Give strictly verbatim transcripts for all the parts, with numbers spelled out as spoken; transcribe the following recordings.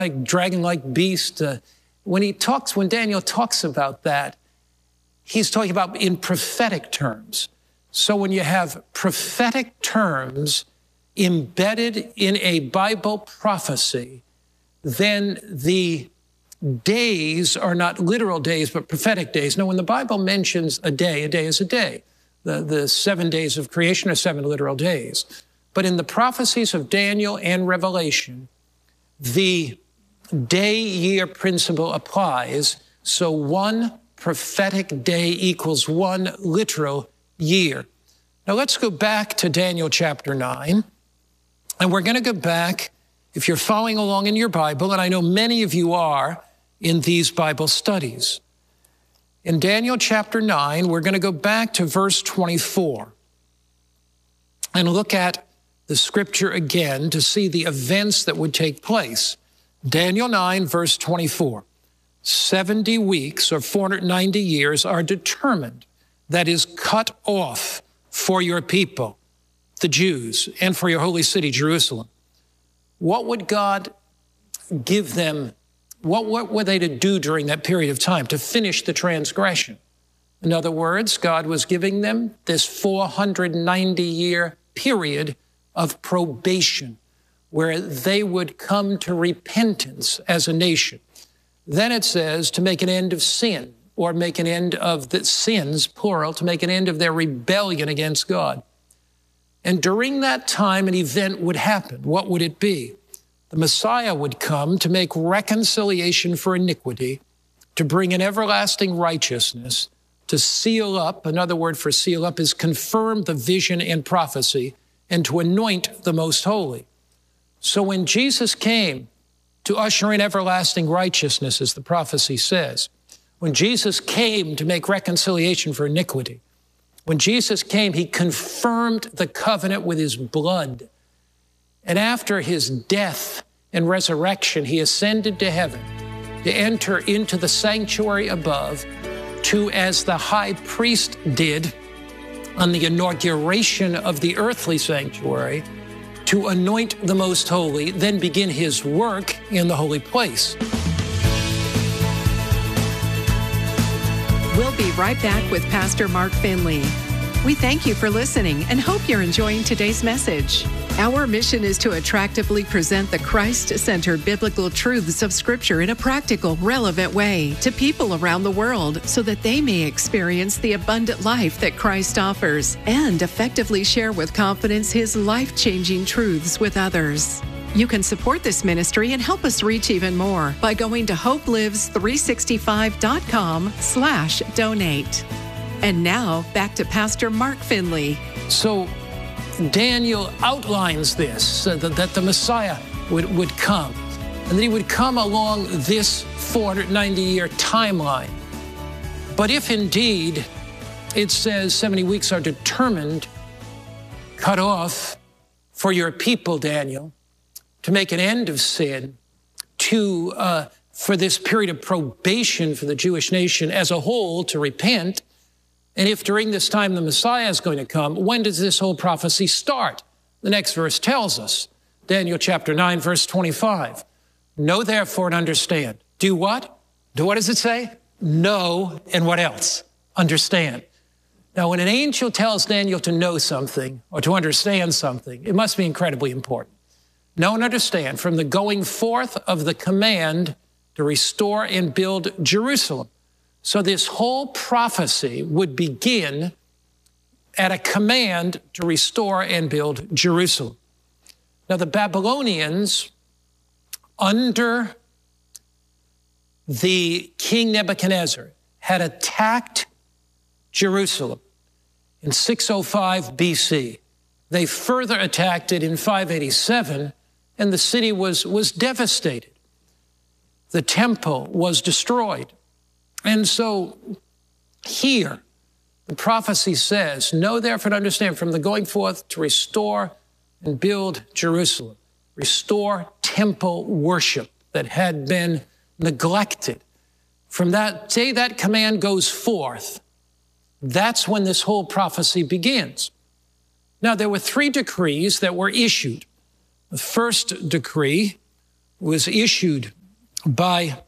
like dragon-like beast. Uh, when he talks, when Daniel talks about that, he's talking about in prophetic terms. So when you have prophetic terms embedded in a Bible prophecy, then the days are not literal days, but prophetic days. Now, when the Bible mentions a day, a day is a day. The, the seven days of creation are seven literal days. But in the prophecies of Daniel and Revelation, the day-year principle applies. So one prophetic day equals one literal year. Now let's go back to Daniel chapter nine. And we're going to go back, if you're following along in your Bible, and I know many of you are in these Bible studies. In Daniel chapter nine, we're going to go back to verse twenty-four and look at the scripture again to see the events that would take place. Daniel nine, verse twenty-four. seventy weeks, or four hundred ninety years, are determined, that is, cut off for your people, the Jews, and for your holy city, Jerusalem. What would God give them? What, what were they to do during that period of time? To finish the transgression. In other words, God was giving them this four hundred ninety year period of probation, where they would come to repentance as a nation. Then it says to make an end of sin, or make an end of the sins, plural, to make an end of their rebellion against God. And during that time, an event would happen. What would it be? The Messiah would come to make reconciliation for iniquity, to bring an everlasting righteousness, to seal up, another word for seal up is confirm the vision and prophecy, and to anoint the most holy. So when Jesus came to usher in everlasting righteousness, as the prophecy says, when Jesus came to make reconciliation for iniquity, when Jesus came, he confirmed the covenant with his blood. And after his death and resurrection, he ascended to heaven to enter into the sanctuary above, to, as the high priest did on the inauguration of the earthly sanctuary, to anoint the most holy, then begin his work in the holy place. We'll be right back with Pastor Mark Finley. We thank you for listening and hope you're enjoying today's message. Our mission is to attractively present the Christ-centered biblical truths of Scripture in a practical, relevant way to people around the world so that they may experience the abundant life that Christ offers and effectively share with confidence His life-changing truths with others. You can support this ministry and help us reach even more by going to hope lives three sixty-five dot com slash donate. And now, back to Pastor Mark Finley. So Daniel outlines this, uh, that, that the Messiah would, would come, and that he would come along this four hundred ninety year timeline. But if indeed it says seventy weeks are determined, cut off for your people, Daniel, to make an end of sin, to uh, for this period of probation for the Jewish nation as a whole to repent, and if during this time the Messiah is going to come, when does this whole prophecy start? The next verse tells us, Daniel chapter nine, verse twenty-five. Know therefore and understand. Do what? Do what does it say? Know and what else? Understand. Now, when an angel tells Daniel to know something or to understand something, it must be incredibly important. Know and understand from the going forth of the command to restore and build Jerusalem. So this whole prophecy would begin at a command to restore and build Jerusalem. Now, the Babylonians, under the King Nebuchadnezzar, had attacked Jerusalem in six oh five B C. They further attacked it in five eighty-seven, and the city was, was devastated. The temple was destroyed. And so here, the prophecy says, know therefore and understand from the going forth to restore and build Jerusalem, restore temple worship that had been neglected. From that day that command goes forth, that's when this whole prophecy begins. Now, there were three decrees that were issued. The first decree was issued by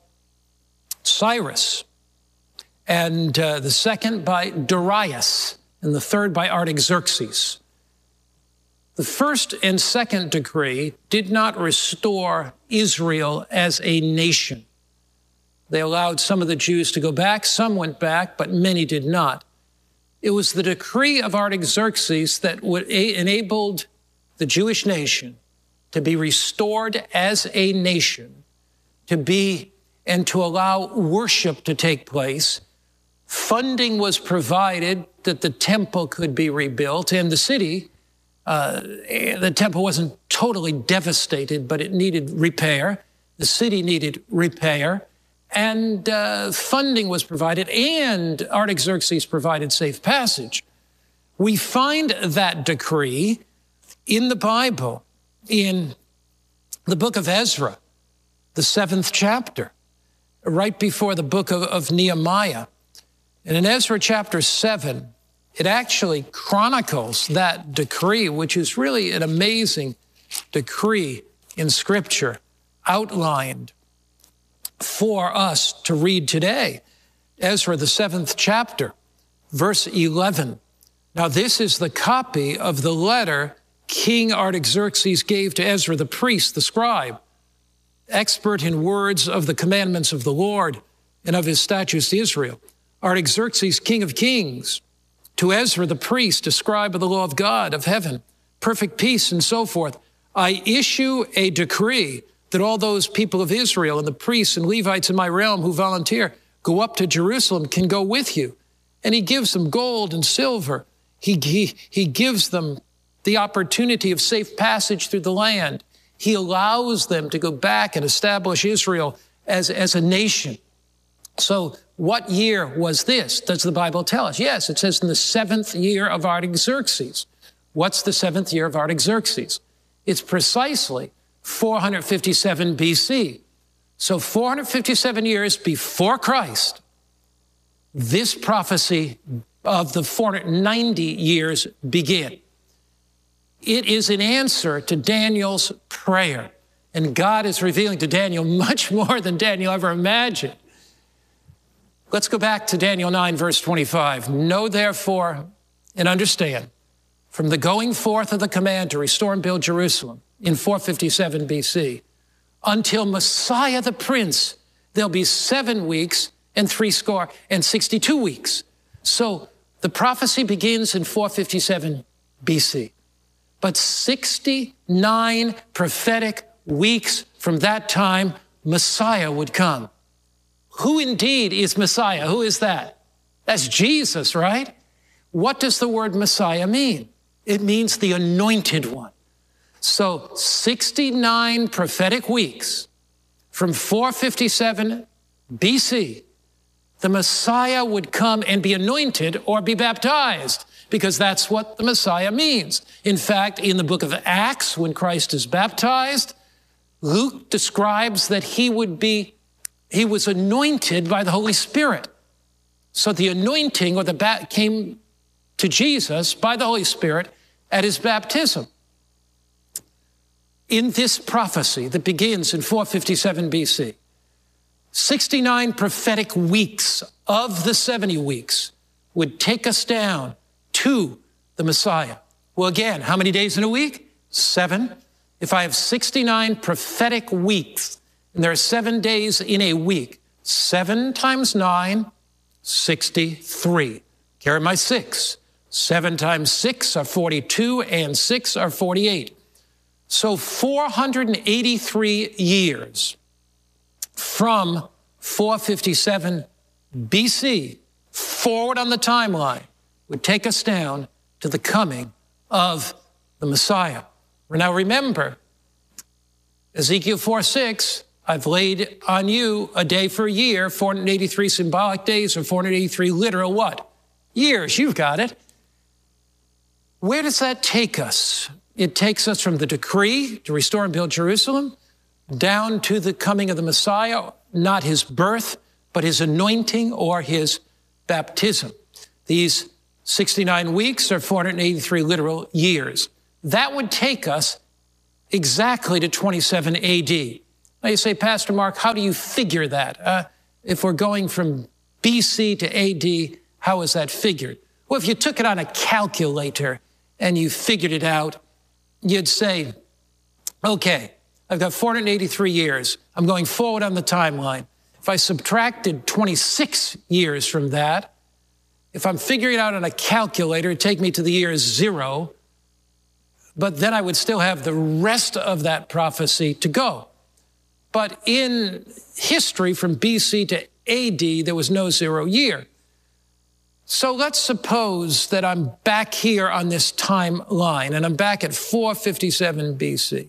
Cyrus, and uh, the second by Darius, and the third by Artaxerxes. The first and second decree did not restore Israel as a nation. They allowed some of the Jews to go back, some went back, but many did not. It was the decree of Artaxerxes that would a- enabled the Jewish nation to be restored as a nation, to be and to allow worship to take place. Funding was provided that the temple could be rebuilt, and the city, uh, the temple wasn't totally devastated, but it needed repair. The city needed repair, and uh, funding was provided, and Artaxerxes provided safe passage. We find that decree in the Bible, in the book of Ezra, the seventh chapter, right before the book of, of Nehemiah. And in Ezra chapter seven, it actually chronicles that decree, which is really an amazing decree in Scripture, outlined for us to read today. Ezra, the seventh chapter, verse eleven. Now, this is the copy of the letter King Artaxerxes gave to Ezra the priest, the scribe, expert in words of the commandments of the Lord and of his statutes to Israel. Artaxerxes, king of kings, to Ezra the priest, a scribe of the law of God of heaven, perfect peace and so forth. I issue a decree that all those people of Israel and the priests and Levites in my realm who volunteer go up to Jerusalem can go with you. And he gives them gold and silver. He, he, he gives them the opportunity of safe passage through the land. He allows them to go back and establish Israel as, as a nation. So what year was this? Does the Bible tell us? Yes, it says in the seventh year of Artaxerxes. What's the seventh year of Artaxerxes? It's precisely four hundred fifty-seven B C. So four hundred fifty-seven years before Christ, this prophecy of the four hundred ninety years began. It is an answer to Daniel's prayer. And God is revealing to Daniel much more than Daniel ever imagined. Let's go back to Daniel nine, verse twenty-five. Know therefore and understand, from the going forth of the command to restore and build Jerusalem in four fifty-seven B C, until Messiah the Prince, there'll be seven weeks and three score and sixty-two weeks. So the prophecy begins in four fifty-seven B C. But sixty-nine prophetic weeks from that time, Messiah would come. Who indeed is Messiah? Who is that? That's Jesus, right? What does the word Messiah mean? It means the anointed one. So sixty-nine prophetic weeks from four fifty-seven B C, the Messiah would come and be anointed or be baptized, because that's what the Messiah means. In fact, in the book of Acts, when Christ is baptized, Luke describes that he would be, he was anointed by the Holy Spirit. So the anointing or the ba- came to Jesus by the Holy Spirit at his baptism. In this prophecy that begins in four fifty-seven B C, sixty-nine prophetic weeks of the seventy weeks would take us down to the Messiah. Well, again, how many days in a week? Seven. If I have sixty-nine prophetic weeks, and there are seven days in a week, seven times nine, sixty-three. Carry my six. Seven times six are forty-two, and six are forty-eight. So four hundred eighty-three years from four fifty-seven B C forward on the timeline would take us down to the coming of the Messiah. Now remember, Ezekiel four six, I've laid on you a day for a year, four hundred eighty-three symbolic days, or four hundred eighty-three literal what? Years, you've got it. Where does that take us? It takes us from the decree to restore and build Jerusalem down to the coming of the Messiah, not his birth, but his anointing or his baptism. These sixty-nine weeks are four hundred eighty-three literal years. That would take us exactly to twenty-seven A D. Now you say, Pastor Mark, how do you figure that? Uh, if we're going from B C to A D, how is that figured? Well, if you took it on a calculator and you figured it out, you'd say, okay, I've got four hundred eighty-three years. I'm going forward on the timeline. If I subtracted twenty-six years from that, if I'm figuring it out on a calculator, it'd take me to the year zero, but then I would still have the rest of that prophecy to go. But in history, from B C to A D, there was no zero year. So let's suppose that I'm back here on this timeline, and I'm back at four fifty-seven B C.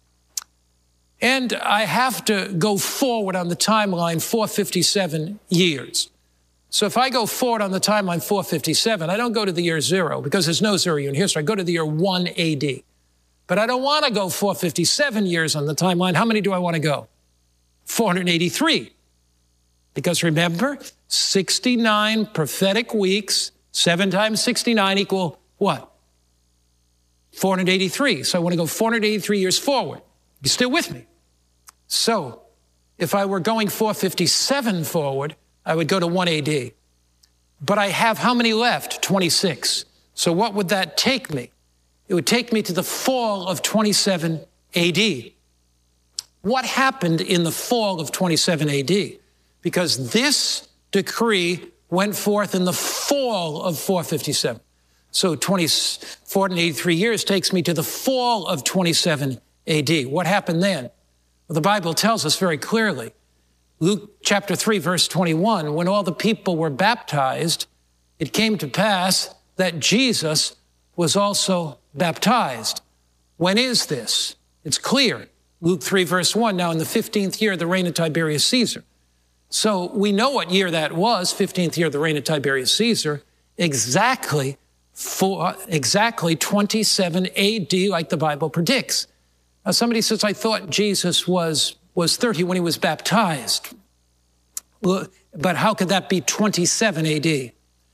And I have to go forward on the timeline four fifty-seven years. So if I go forward on the timeline four fifty-seven, I don't go to the year zero, because there's no zero year in history. I go to the year one A D. But I don't want to go four fifty-seven years on the timeline. How many do I want to go? four hundred eighty-three. Because remember, sixty-nine prophetic weeks, seven times sixty-nine equal what? four hundred eighty-three. So I want to go four hundred eighty-three years forward. You still with me? So if I were going four fifty-seven forward, I would go to one A D. But I have how many left? twenty-six. So what would that take me? It would take me to the fall of twenty-seven A D. What happened in the fall of twenty-seven A D? Because this decree went forth in the fall of four fifty-seven. So four hundred eighty-three years takes me to the fall of twenty-seven A D. What happened then? Well, the Bible tells us very clearly. Luke chapter three, verse twenty-one, when all the people were baptized, it came to pass that Jesus was also baptized. When is this? It's clear. Luke three, verse one, now in the fifteenth year of the reign of Tiberius Caesar. So we know what year that was, fifteenth year of the reign of Tiberius Caesar, exactly, for, exactly twenty-seven A D, like the Bible predicts. Now somebody says, I thought Jesus was, was thirty when he was baptized. Well, but how could that be twenty-seven A D?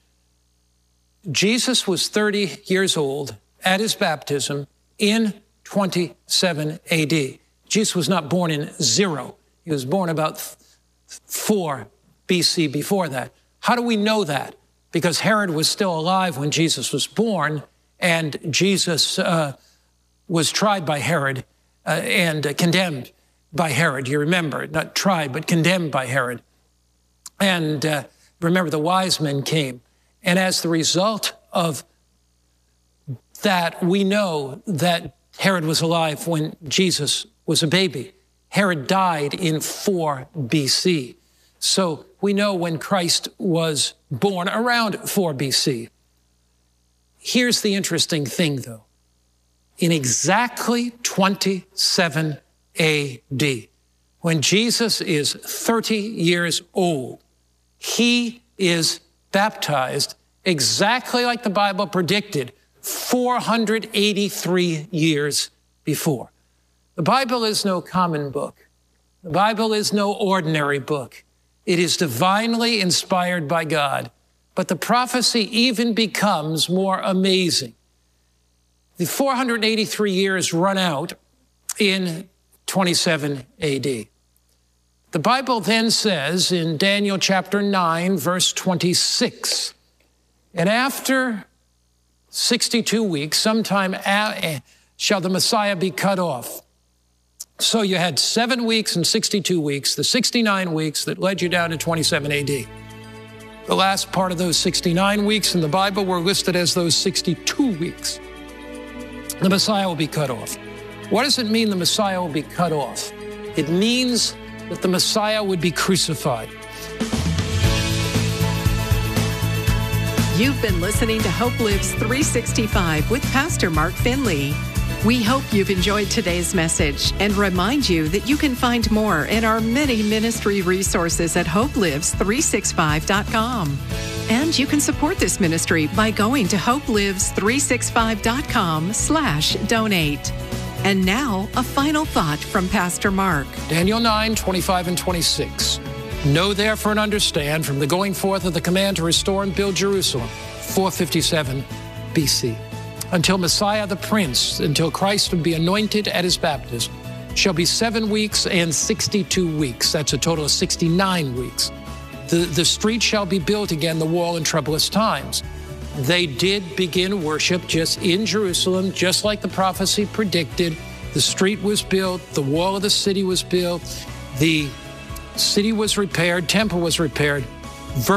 Jesus was thirty years old at his baptism in twenty-seven A D. Jesus was not born in zero. He was born about four B C before that. How do we know that? Because Herod was still alive when Jesus was born, and Jesus uh, was tried by Herod uh, and uh, condemned by Herod. You remember, not tried, but condemned by Herod. And uh, remember, the wise men came. And as the result of that, we know that Herod was alive when Jesus was a baby. Herod died in four B C. So we know when Christ was born around four B C. Here's the interesting thing, though. In exactly twenty-seven A D, when Jesus is thirty years old, he is baptized exactly like the Bible predicted four hundred eighty-three years before. The Bible is no common book. The Bible is no ordinary book. It is divinely inspired by God. But the prophecy even becomes more amazing. The four hundred eighty-three years run out in twenty-seven A D. The Bible then says in Daniel chapter nine, verse twenty-six, and after sixty-two weeks, sometime a- shall the Messiah be cut off. So you had seven weeks and sixty-two weeks, the sixty-nine weeks that led you down to twenty-seven A D. The last part of those sixty-nine weeks in the Bible were listed as those sixty-two weeks. The Messiah will be cut off. What does it mean the Messiah will be cut off? It means that the Messiah would be crucified. You've been listening to Hope Lives three sixty-five with Pastor Mark Finley. We hope you've enjoyed today's message and remind you that you can find more in our many ministry resources at hope lives three sixty-five dot com. And you can support this ministry by going to hope lives three sixty-five dot com slash donate. And now, a final thought from Pastor Mark. Daniel nine, twenty-five and twenty-six. Know therefore and understand from the going forth of the command to restore and build Jerusalem, four fifty-seven B C, until Messiah the Prince, until Christ would be anointed at his baptism. shall be seven weeks and sixty-two weeks. That's a total of sixty-nine weeks. The, the street shall be built again, the wall in troublous times. They did begin worship just in Jerusalem, just like the prophecy predicted. The street was built, the wall of the city was built, the city was repaired, temple was repaired.